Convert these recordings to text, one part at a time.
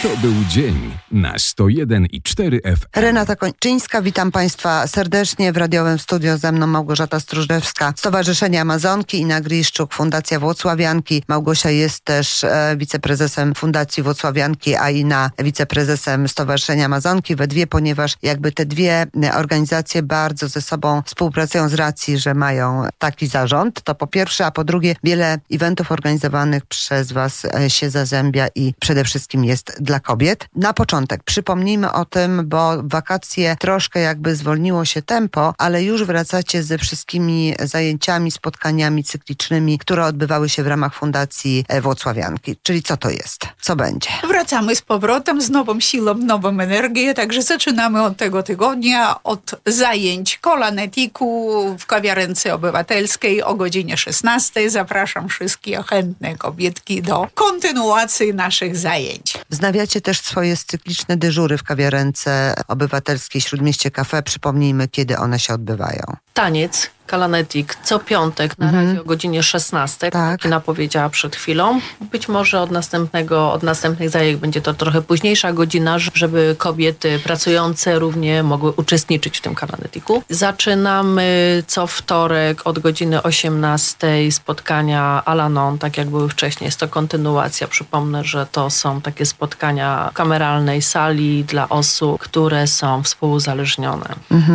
To był dzień na 101,4 FM. Renata Kończyńska, witam Państwa serdecznie w radiowym studio. Ze mną Małgorzata Stróżewska, Stowarzyszenie Amazonki, Ina Griszczuk, Fundacja Włocławianki. Małgosia jest też wiceprezesem Fundacji Włocławianki, a Ina wiceprezesem Stowarzyszenia Amazonki. We dwie, ponieważ jakby te dwie organizacje bardzo ze sobą współpracują z racji, że mają taki zarząd. To po pierwsze, a po drugie wiele eventów organizowanych przez Was się zazębia i przede wszystkim jest dla kobiet. Na początek przypomnijmy o tym, bo w wakacje troszkę jakby zwolniło się tempo, ale już wracacie ze wszystkimi zajęciami, spotkaniami cyklicznymi, które odbywały się w ramach Fundacji Włocławianki. Czyli co to jest? Co będzie? Wracamy z powrotem, z nową siłą, nową energią, także zaczynamy od tego tygodnia, od zajęć kolanetiku w kawiarence obywatelskiej o godzinie 16. Zapraszam wszystkie chętne kobietki do kontynuacji naszych zajęć. Wznawiacie też swoje cykliczne dyżury w kawiarence obywatelskiej Śródmieście Cafe. Przypomnijmy, kiedy one się odbywają. Taniec, kalanetik, co piątek na razie o godzinie 16, tak. Kina powiedziała przed chwilą. Być może od następnych zajęć będzie to trochę późniejsza godzina, żeby kobiety pracujące równie mogły uczestniczyć w tym kalanetiku. Zaczynamy co wtorek od godziny 18 spotkania Alanon, tak jak były wcześniej. Jest to kontynuacja. Przypomnę, że to są takie spotkania w kameralnej sali dla osób, które są współuzależnione.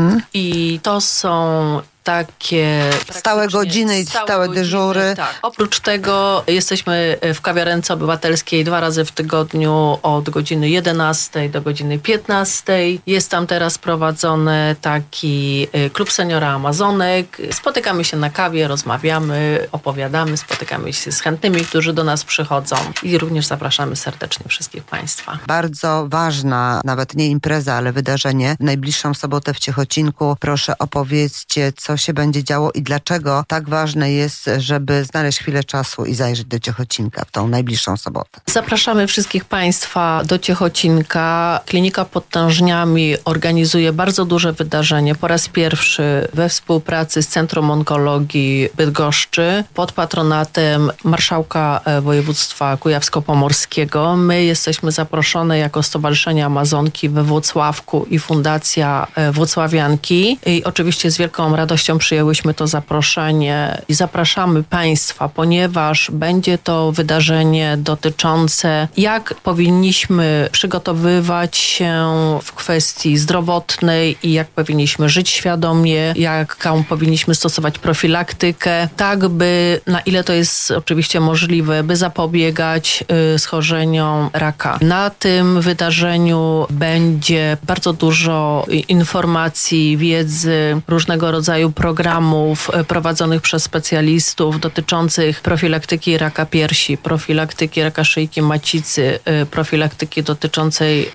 I to są takie stałe godziny i stałe dyżury. Tak. Oprócz tego jesteśmy w kawiarence obywatelskiej 2 razy w tygodniu od godziny 11 do godziny 15. Jest tam teraz prowadzony taki klub seniora Amazonek. Spotykamy się na kawie, rozmawiamy, opowiadamy, spotykamy się z chętnymi, którzy do nas przychodzą i również zapraszamy serdecznie wszystkich Państwa. Bardzo ważna, nawet nie impreza, ale wydarzenie. W najbliższą sobotę w Ciechocinku. Proszę opowiedzcie, co się będzie działo i dlaczego tak ważne jest, żeby znaleźć chwilę czasu i zajrzeć do Ciechocinka w tą najbliższą sobotę. Zapraszamy wszystkich Państwa do Ciechocinka. Klinika Podtężniami organizuje bardzo duże wydarzenie. Po raz pierwszy we współpracy z Centrum Onkologii Bydgoszczy pod patronatem marszałka województwa kujawsko-pomorskiego. My jesteśmy zaproszone jako Stowarzyszenie Amazonki we Włocławku i Fundacja Włocławianki. I oczywiście z wielką radością przyjęłyśmy to zaproszenie i zapraszamy Państwa, ponieważ będzie to wydarzenie dotyczące, jak powinniśmy przygotowywać się w kwestii zdrowotnej i jak powinniśmy żyć świadomie, jaką powinniśmy stosować profilaktykę, tak by, na ile to jest oczywiście możliwe, by zapobiegać schorzeniom raka. Na tym wydarzeniu będzie bardzo dużo informacji, wiedzy, różnego rodzaju programów prowadzonych przez specjalistów dotyczących profilaktyki raka piersi, profilaktyki raka szyjki macicy, profilaktyki dotyczącej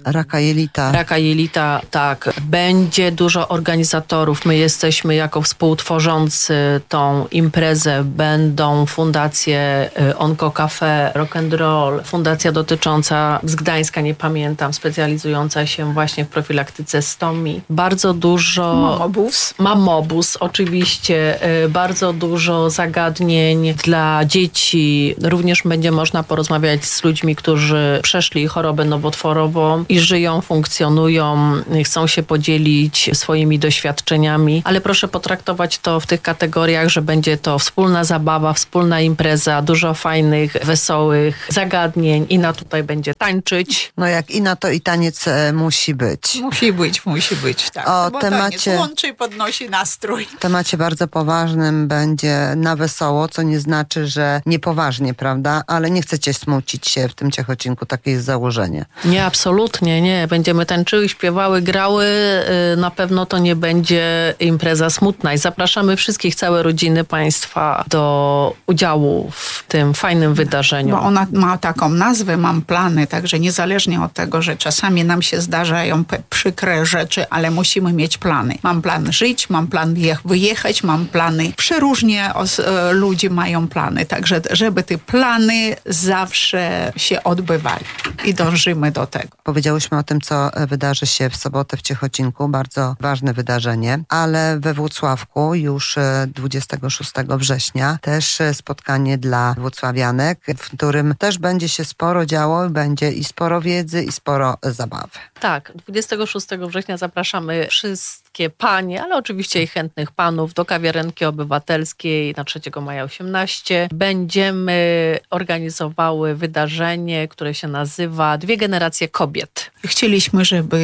raka jelita, tak. Będzie dużo organizatorów. My jesteśmy jako współtworzący tą imprezę. Będą fundacje Onco Cafe, Rock and Roll, fundacja dotycząca z Gdańska, nie pamiętam, specjalizująca się właśnie w profilaktyce stomii. Bardzo dużo... Mamobus, oczywiście. Bardzo dużo zagadnień dla dzieci. Również będzie można porozmawiać z ludźmi, którzy przeszli chorobę nowotworową i żyją, funkcjonują, chcą się podzielić swoimi doświadczeniami, ale proszę potraktować to w tych kategoriach, że będzie to wspólna zabawa, wspólna impreza, dużo fajnych, wesołych zagadnień. Ina tutaj będzie tańczyć. No jak Ina, to i taniec musi być. Musi być, tak. O bo temacie taniec łączy i podnosi nastrój. Temacie bardzo poważnym będzie na wesoło, co nie znaczy, że niepoważnie, prawda? Ale nie chcecie smucić się w tym Ciechocinku, takie jest założenie. Nie, absolutnie nie. Będziemy tańczyły, śpiewały, grały. Na pewno to nie będzie impreza smutna i zapraszamy wszystkich, całe rodziny Państwa do udziału w tym fajnym wydarzeniu. Bo ona ma taką nazwę, mam plany, także niezależnie od tego, że czasami nam się zdarzają przykre rzeczy, ale musimy mieć plany. Mam plan żyć, mam plan wyjechać, mam plany. Przeróżnie ludzie mają plany, także żeby te plany zawsze się odbywali i dążymy do tego. Powiedziałyśmy o tym, co wydarzy się w sobotę w Ciechocinku, bardzo ważne wydarzenie, ale we Włocławku już 26 września też spotkanie dla włocławianek, w którym też będzie się sporo działo, będzie i sporo wiedzy, i sporo zabawy. Tak, 26 września zapraszamy wszystkie panie, ale oczywiście i chętnych panów do kawiarenki obywatelskiej na 3 maja 18. Będziemy organizowały wydarzenie, które się nazywa Dwie generacje kobiet. Chcieliśmy, żeby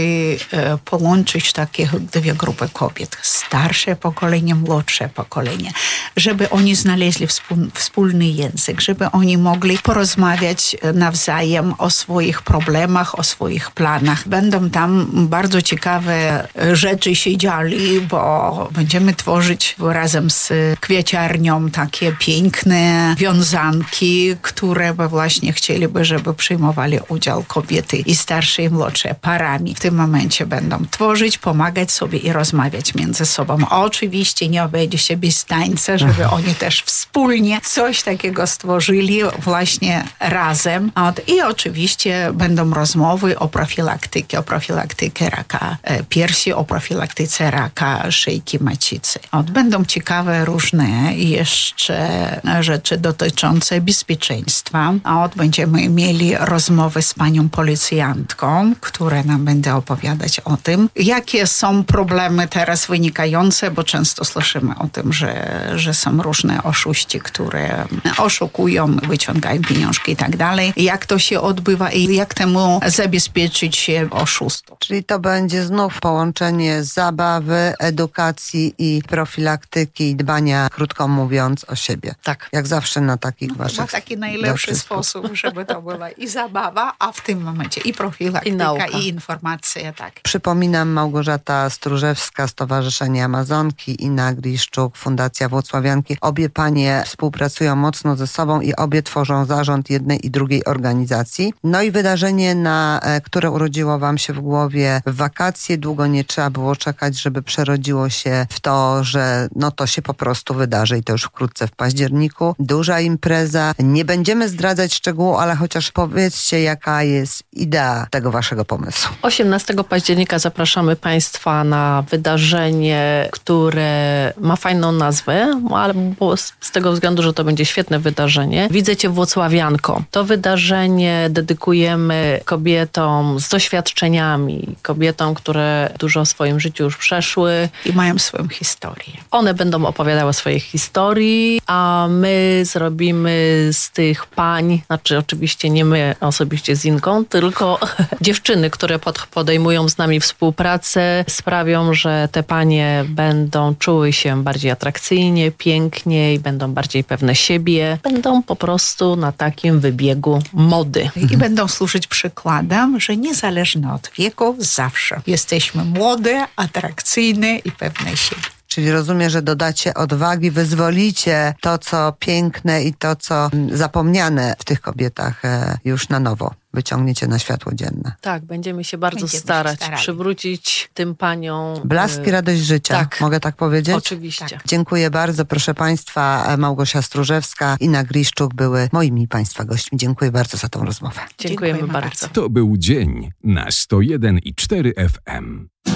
połączyć takie dwie grupy kobiet. Starsze pokolenie, młodsze pokolenie. Żeby oni znaleźli wspólny język, żeby oni mogli porozmawiać nawzajem o swoich problemach, o swoich planach. Będą tam bardzo ciekawe rzeczy się dziali, bo będziemy tworzyć razem z kwieciarnią takie piękne wiązanki, które by właśnie chcieliby, żeby przyjmowali udział kobiety i starsze i młodsze parami. W tym momencie będą tworzyć, pomagać sobie i rozmawiać między sobą. Oczywiście nie obejdzie się bez tańca, żeby oni też wspólnie coś takiego stworzyli właśnie razem. I oczywiście będą rozmowy o profilaktyce raka piersi, o profilaktyce raka szyjki macicy. Będą ciekawe różne jeszcze rzeczy dotyczące bezpieczeństwa. Będziemy mieli rozmowy z panią policjantką, która nam będzie opowiadać o tym, jakie są problemy teraz wynikające, bo często słyszymy o tym, że są różne oszuści, które oszukują, wyciągają pieniążki i tak dalej. Jak to się odbywa i jak temu zabezpieczyć się oszustów. Czyli to będzie znów połączenie zabawy, edukacji i profilaktyki i dbania, krótko mówiąc, o siebie. Tak. Jak zawsze na takich waszych... To taki najlepszy sposób, żeby to była i zabawa, a w tym momencie i profilaktyka, i nauka, i informacja. Tak. Przypominam, Małgorzata Stróżewska, Stowarzyszenie Amazonki, Inna Griszczuk, Fundacja Włocławianki. Obie panie współpracują mocno ze sobą i obie tworzą zarząd jednej i drugiej organizacji. No i wydarzenie, które urodziło wam się w głowie w wakacje, długo nie trzeba było czekać, żeby przerodziło się w to, że to się po prostu wydarzy i to już wkrótce w październiku. Duża impreza. Nie będziemy zdradzać szczegółów, ale chociaż powiedzcie, jaka jest idea tego waszego pomysłu. 18 października zapraszamy Państwa na wydarzenie, które ma fajną nazwę, ale z tego względu, że to będzie świetne wydarzenie. Widzę Cię Włocławianko. To wydarzenie dedykujemy kobietom z doświadczeniami, kobietom, które dużo w swoim życiu już przeszły. I mają swoją historię. One będą opowiadały o swojej historii, a my zrobimy z tych pań, znaczy oczywiście nie my osobiście z Inką, tylko dziewczyny, które podejmują z nami współpracę, sprawią, że te panie będą czuły się bardziej atrakcyjnie, piękniej, będą bardziej pewne siebie, będą po prostu na takim wybiegu mody. I będą służyć przykładem, że niezależnie od wieku, zawsze jesteśmy młode, atrakcyjne i pewne siebie. Czyli rozumiem, że dodacie odwagi, wyzwolicie to, co piękne i to, co zapomniane w tych kobietach już na nowo. Wyciągniecie na światło dzienne. Tak, będziemy się bardzo starać przywrócić tym paniom... Blask i radość życia, tak, mogę tak powiedzieć? Oczywiście. Tak. Dziękuję bardzo, proszę Państwa. Małgosia Stróżewska, Inna Griszczuk były moimi Państwa gośćmi. Dziękuję bardzo za tą rozmowę. Dziękujemy bardzo. To był dzień na 101,4 FM.